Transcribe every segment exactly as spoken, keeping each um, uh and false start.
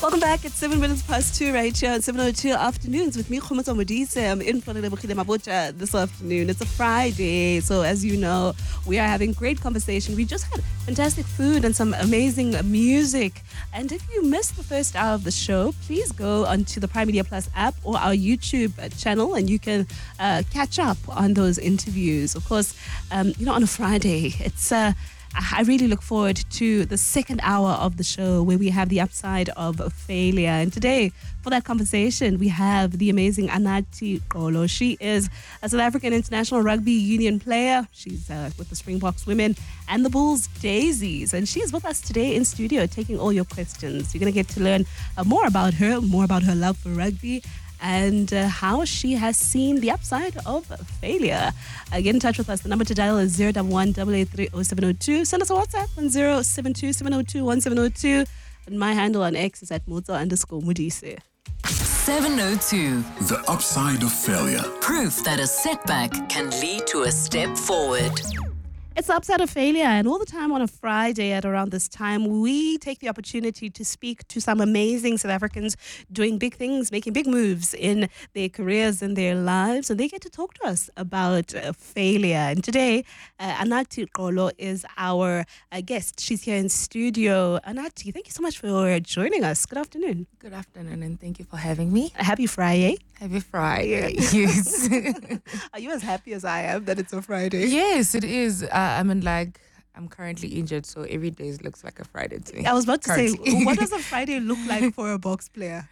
Welcome back. It's seven minutes past two right here on seven oh two Afternoons with me, Khumutso Modise. I'm in front of Mabocha this afternoon. It's a Friday, so as you know, we are having great conversation. We just had fantastic food and some amazing music. And if you missed the first hour of the show, please go onto the Prime Media Plus app or our YouTube channel and you can uh, catch up on those interviews. Of course, um, you know, on a Friday, it's... Uh, I really look forward to the second hour of the show where we have the upside of failure. And today, for that conversation, we have the amazing Anathi Qolo. She is a South African international rugby union player. She's uh, with the Springboks women and the Bulls Daisies. And she's with us today in studio taking all your questions. You're going to get to learn uh, more about her, more about her love for rugby, and uh, how she has seen the upside of failure. Uh, get in touch with us. The number to dial is zero one one, eight eight three, zero seven zero two. Send us a WhatsApp on zero seven two, seven zero two, one seven zero two. And my handle on X is at Mutso underscore Modise. seven oh two. The upside of failure. Proof that a setback can lead to a step forward. It's the upside of failure, and all the time on a Friday at around this time, we take the opportunity to speak to some amazing South Africans doing big things, making big moves in their careers and their lives, and they get to talk to us about uh, failure. And today, uh, Anathi Qolo is our uh, guest. She's here in studio. Anathi, thank you so much for joining us. Good afternoon. Good afternoon, and thank you for having me. Happy Friday. Happy Friday. Yes. Are you as happy as I am that it's a Friday? Yes, it is. Uh, I mean, like, I'm currently injured, so every day looks like a Friday to me. I was about to currently. say, what does a Friday look like for a box player?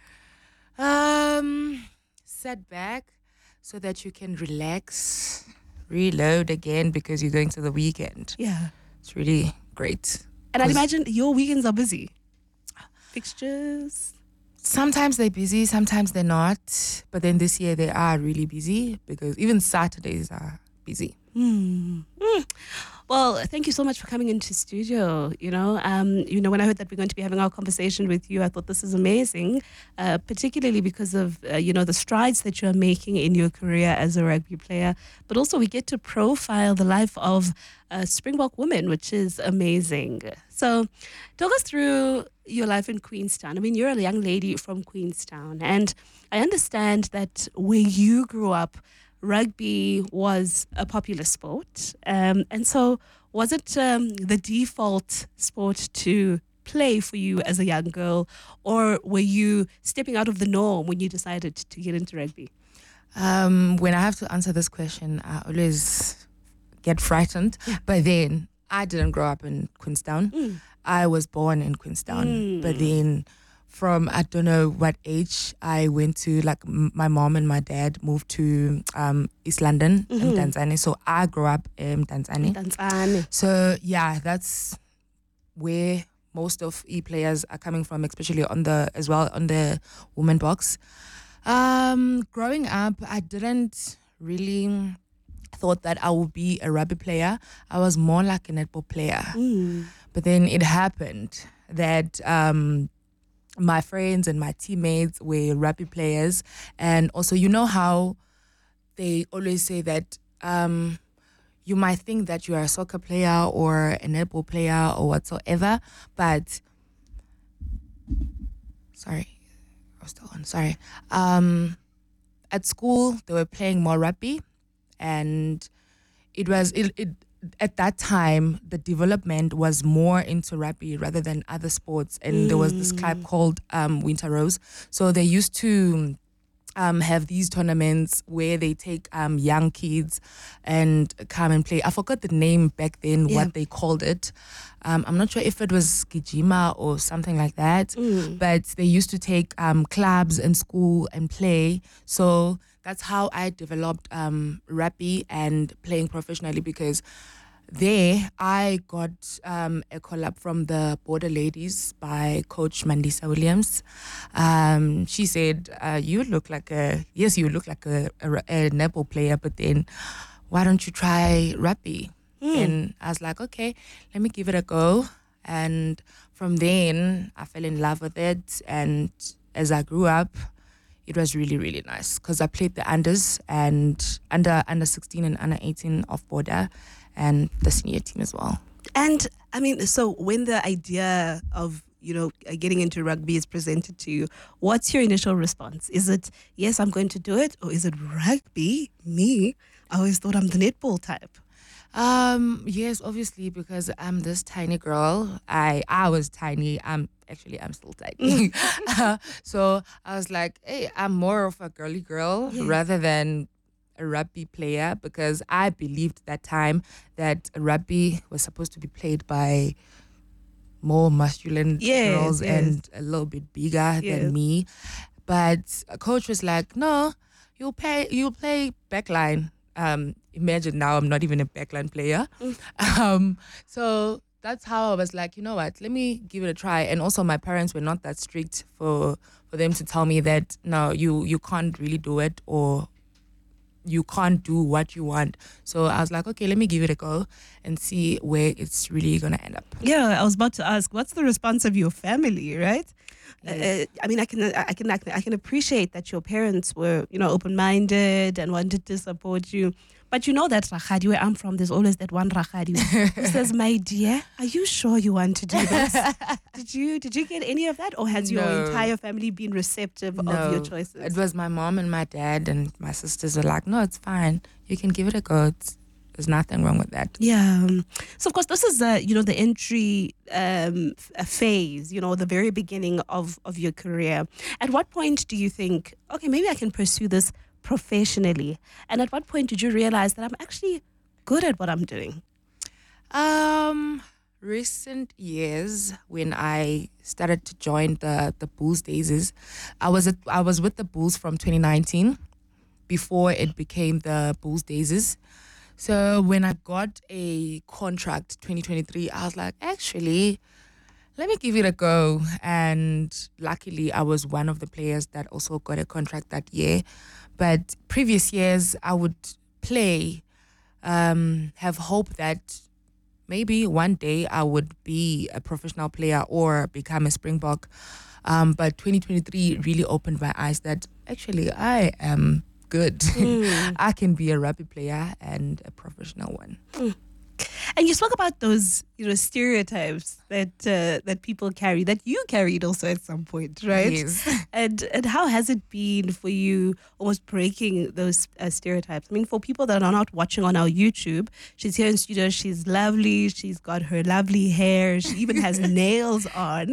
Um, sit back so that you can relax, reload again because you're going to the weekend. Yeah. It's really great. And I'd imagine your weekends are busy. Fixtures. Sometimes they're busy, sometimes they're not. But then this year they are really busy because even Saturdays are busy. Mm. Mm. Well, thank you so much for coming into studio. You know, um, you know, when I heard that we're going to be having our conversation with you, I thought this is amazing, uh, particularly because of, uh, you know, the strides that you're making in your career as a rugby player. But also we get to profile the life of uh, Springbok women, which is amazing. So talk us through your life in Queenstown. I mean, you're a young lady from Queenstown, and I understand that where you grew up, rugby was a popular sport. Um, and so was it um, the default sport to play for you as a young girl, or were you stepping out of the norm when you decided to get into rugby? Um, when I have to answer this question, I always get frightened. Yeah. But then I didn't grow up in Queenstown. Mm. I was born in Queenstown. Mm. But then from I don't know what age, I went to, like, m- my mom and my dad moved to um, East London Mm-hmm. in Tanzania. So I grew up in Tanzania. Tanzania. So yeah, that's where most of E players are coming from, especially on the as well on the women box. Um, growing up, I didn't really thought that I would be a rugby player. I was more like a netball player. Mm. But then it happened that um, my friends and my teammates were rugby players, and also, you know how they always say that um, you might think that you are a soccer player or a netball player or whatsoever, but sorry, I was still on. Sorry. Um, at school, they were playing more rugby, and it was it, it at that time the development was more into rugby rather than other sports, and mm. there was this club called um, Winter Rose. So they used to um, have these tournaments where they take um, young kids and come and play. I forgot the name back then, yeah. what they called it. Um, I'm not sure if it was Gijima or something like that, Mm. but they used to take um, clubs in school and play. So that's how I developed um, rugby and playing professionally, because there I got um, a collab from the Border Ladies by Coach Mandisa Williams. Um, she said, uh, you look like a, yes, you look like a, a, a netball player, but then why don't you try rugby? Mm. And I was like, okay, let me give it a go. And from then I fell in love with it. And as I grew up, it was really, really nice because I played the unders and under under sixteen and under eighteen of Border and the senior team as well. And I mean, so when the idea of you know, uh, getting into rugby is presented to you, what's your initial response? Is it, yes, I'm going to do it? Or is it rugby? Me? I always thought I'm the netball type. Um, yes, obviously, because I'm this tiny girl. I I was tiny. I'm actually I'm still tiny. uh, so I was like, hey, I'm more of a girly girl Yes. rather than a rugby player, because I believed that time that rugby was supposed to be played by more masculine Yes, girls yes. and a little bit bigger Yes. than me. But a coach was like, no, you'll play you'll play backline. Um, imagine now I'm not even a backline player. Um, so that's how I was like, you know what, let me give it a try. And also my parents were not that strict for for them to tell me that no, you you can't really do it, or you can't do what you want. So I was like, okay, let me give it a go and see where it's really gonna end up. Yeah, I was about to ask, what's the response of your family, right? Yes. Uh, I mean, I can, I can, I can, I can appreciate that your parents were, you know, open-minded and wanted to support you. But you know that Rakhadi, where I'm from, there's always that one Rakhadi who says, "My dear, are you sure you want to do this?" did you, did you get any of that, or has your No. entire family been receptive of your choices? It was my mom and my dad and my sisters were like, no, it's fine. You can give it a go. It's, there's nothing wrong with that. Yeah. um, So of course, this is uh, you know, the entry um, f- a phase. You know, the very beginning of of your career. At what point do you think, okay, maybe I can pursue this professionally? And at what point did you realize that I'm actually good at what I'm doing? Um, recent years when I started to join the the Bulls Daisies, I was at, I was with the Bulls from twenty nineteen before it became the Bulls Daisies. So when I got a contract twenty twenty-three, I was like, actually, let me give it a go. And luckily, I was one of the players that also got a contract that year. But previous years, I would play, um, have hope that maybe one day I would be a professional player or become a Springbok. Um, but twenty twenty-three really opened my eyes that actually I am good. I can be a rugby player and a professional one. And you spoke about those, you know, stereotypes that uh, that people carry, that you carried also at some point, right? Yes. And and how has it been for you, almost breaking those uh, stereotypes? I mean, for people that are not watching on our YouTube, she's here in studio. She's lovely. She's got her lovely hair. She even has nails on.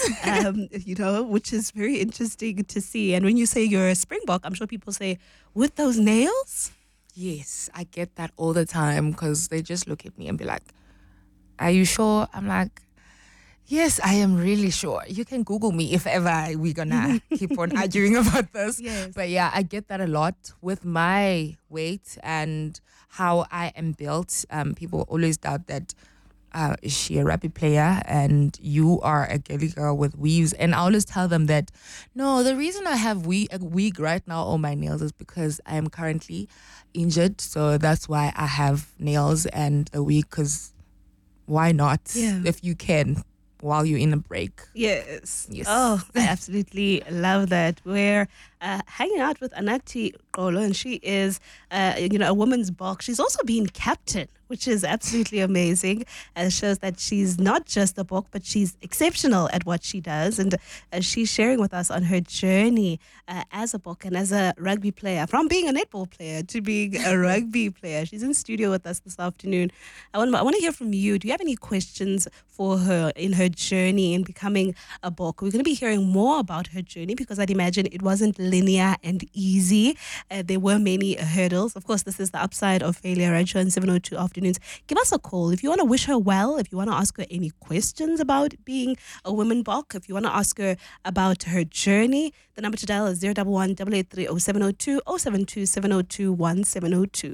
Um, you know, which is very interesting to see. And when you say you're a Springbok, I'm sure people say, with those nails? Yes, I get that all the time because they just look at me and be like, are you sure? I'm like, yes, I am really sure. You can Google me if ever we're gonna keep on arguing about this. Yes. But yeah, I get that a lot with my weight and how I am built. Um, people always doubt that uh, is she a rugby player and you are a girly girl with weaves. And I always tell them that, no, the reason I have we- a wig right now on my nails is because I am currently injured. So that's why I have nails and a wig, because why not? Yeah. If you can while you're in a break. Yes. Yes. Oh, I absolutely love that. We're uh, hanging out with Anakti Qolo, and she is, uh, you know, a woman's box. She's also been captain, which is absolutely amazing. Uh, it shows that she's not just a book, but she's exceptional at what she does. And uh, she's sharing with us on her journey uh, as a book and as a rugby player, from being a netball player to being a rugby player. She's in studio with us this afternoon. I want, I want to hear from you. Do you have any questions for her in her journey in becoming a book? We're going to be hearing more about her journey because I'd imagine it wasn't linear and easy. Uh, there were many hurdles. Of course, this is the upside of failure, right? On seven oh two afternoons. Give us a call if you want to wish her well, if you want to ask her any questions about being a woman bok, if you want to ask her about her journey. The number to dial is zero one one, eight eight three, oh seven oh two, oh seven two, seven oh two, one seven oh two.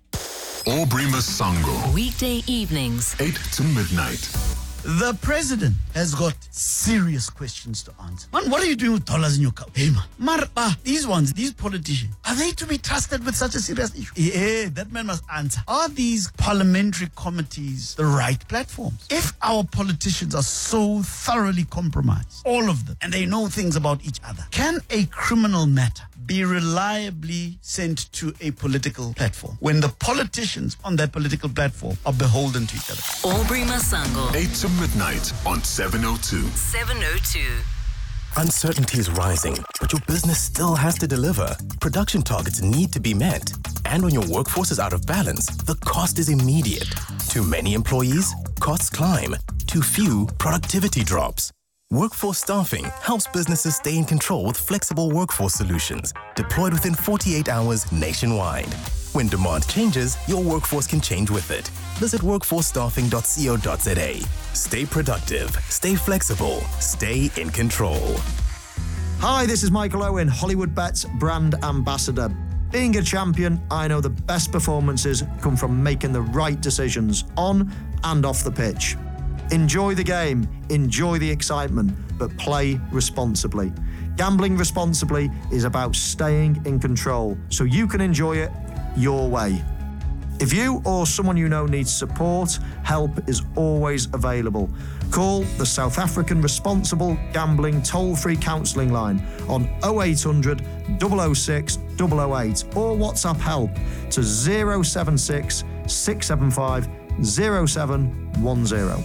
Aubrey Masango, Weekday evenings. eight to midnight. The president has got serious questions to answer. Man, what are you doing with dollars in your cup? Hey, man. Marpa, these ones, these politicians, are they to be trusted with such a serious issue? Yeah, that man must answer. Are these parliamentary committees the right platforms? If our politicians are so thoroughly compromised, all of them, and they know things about each other, can a criminal matter be reliably sent to a political platform when the politicians on that political platform are beholden to each other? Aubrey Masango. eight to Midnight on seven oh two. seven oh two. Uncertainty is rising, but your business still has to deliver. Production targets need to be met. And when your workforce is out of balance, the cost is immediate. Too many employees? Costs climb. Too few? Productivity drops. Workforce Staffing helps businesses stay in control with flexible workforce solutions, deployed within forty-eight hours nationwide. When demand changes, your workforce can change with it. Visit workforce staffing dot co dot za. Stay productive, stay flexible, stay in control. Hi, this is Michael Owen, Hollywood Bets brand ambassador. Being a champion, I know the best performances come from making the right decisions on and off the pitch. Enjoy the game, enjoy the excitement, but play responsibly. Gambling responsibly is about staying in control so you can enjoy it your way. If you or someone you know needs support, help is always available. Call the South African Responsible Gambling toll-free counselling line on oh eight hundred, double oh six, double oh eight or WhatsApp help to zero seven six, six seven five, zero seven one zero.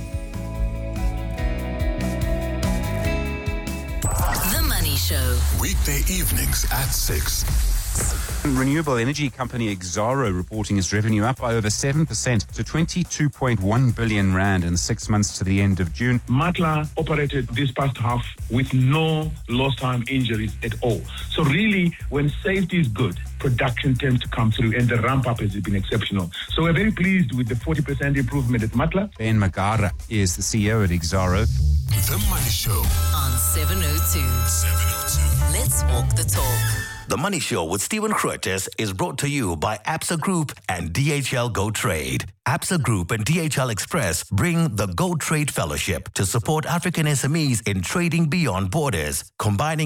The Money Show. Weekday evenings at six. Renewable energy company Exxaro reporting its revenue up by over seven percent to twenty-two point one billion rand in six months to the end of June. Matla operated this past half with no lost time injuries at all. So really, when safety is good, production tends to come through and the ramp up has been exceptional. So we're very pleased with the forty percent improvement at Matla. Ben Magara is the C E O at Exxaro. The Money Show on seven oh two. seven oh two. Let's walk the talk. The Money Show with Stephen Curtis is brought to you by Absa Group and D H L Go Trade. Absa Group and D H L Express bring the Go Trade Fellowship to support African S M Es in trading beyond borders, combining